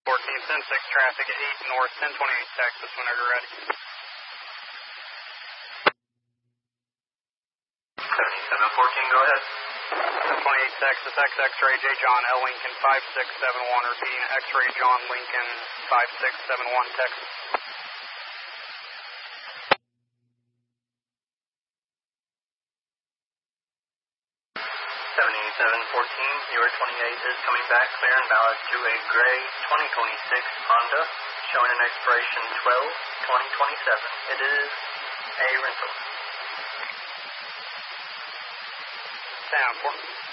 14, send 6 traffic at 8 north, 1028 Texas whenever you're ready. 7714, go ahead. 1028 Texas, X-Ray J. John L. Lincoln 5671, repeating X-Ray John Lincoln 5671 Texas. 7714, your 28 is coming back clear and valid to a gray 2026 Honda, showing an expiration 12/2027. It is a rental. Sound 4.